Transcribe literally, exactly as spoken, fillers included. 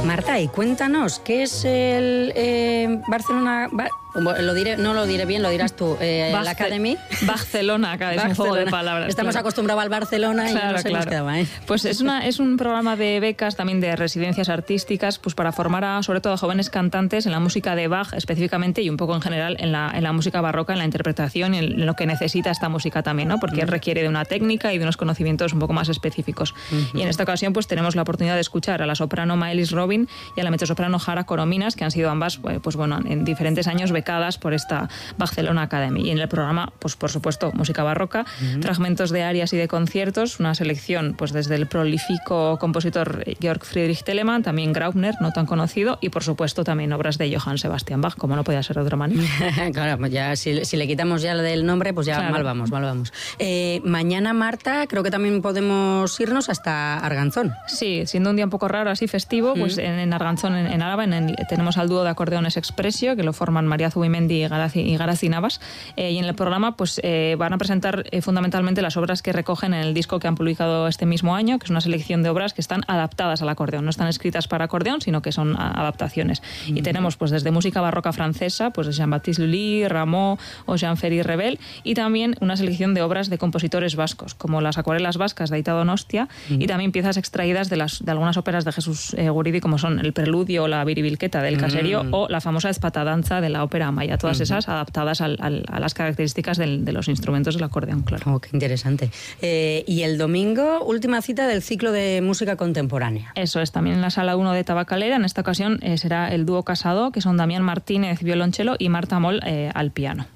Marta, y cuéntanos, ¿qué es el eh, Barcelona... Ba- lo diré, no lo diré bien, lo dirás tú. Eh, Barce- la Academy. Barcelona Academy, es un juego de palabras. Estamos claro. acostumbrados al Barcelona y Claro, ya no se claro. nos quedaba, ¿eh? Pues es, una, es un programa de becas, también de residencias artísticas, pues para formar a, sobre todo a jóvenes cantantes en la música de Bach específicamente y un poco en general en la, en la música barroca, en la interpretación y en lo que necesita esta música también, ¿no? Porque uh-huh. requiere de una técnica y de unos conocimientos un poco más específicos. Uh-huh. Y en esta ocasión pues tenemos la oportunidad de escuchar a la soprano Maelis Robin y a la mezzosoprano Jara Corominas, que han sido ambas, pues bueno, en diferentes años becadas por esta Barcelona Academy. Y en el programa, pues por supuesto, música barroca, uh-huh. fragmentos de arias y de conciertos, una selección pues desde el prolífico compositor Georg Friedrich Telemann, también Graupner, no tan conocido, y por supuesto también obras de Johann Sebastian Bach, como no podía ser de otra manera. Claro, pues ya si, si le quitamos ya del nombre, pues ya claro. mal vamos, mal vamos. Eh, mañana, Marta, creo que también podemos irnos hasta Arganzón. Sí, siendo un día un poco raro, así festivo, uh-huh. pues en, en Arganzón, en, en Álava, en el, tenemos al dúo de acordeones Expressio, que lo forman María Zubimendi y Garazi y Garazi Navas, eh, y en el programa pues eh, van a presentar eh, fundamentalmente las obras que recogen en el disco que han publicado este mismo año, que es una selección de obras que están adaptadas al acordeón, no están escritas para acordeón, sino que son a, adaptaciones. Uh-huh. Y tenemos pues desde música barroca francesa, pues de Jean-Baptiste Lully, Rameau o Jean-Ferry Rebel, y también una selección de obras de compositores vascos, como las acuarelas vascas de Aita Donostia, uh-huh. y también piezas extraídas de, las, de algunas óperas de Jesús eh, Guridi, como son El Preludio o la Viribilqueta del Caserio, uh-huh. o la famosa Espatadanza de la ópera Amaya, todas uh-huh. esas adaptadas al, al, a las características del, de los instrumentos del acordeón, claro. Oh, qué interesante. Eh, y el domingo, última cita del ciclo de música contemporánea. Eso es, también en la sala uno de Tabacalera. En esta ocasión eh, será el dúo Casado, que son Damián Martínez, violonchelo, y Marta Moll eh, al piano.